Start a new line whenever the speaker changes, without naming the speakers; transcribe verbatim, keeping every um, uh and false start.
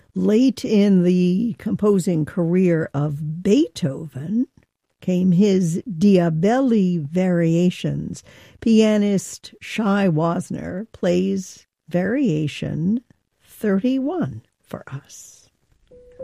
Late in the composing career of Beethoven came his Diabelli Variations. Pianist Shai Wasner plays Variation thirty-one for us.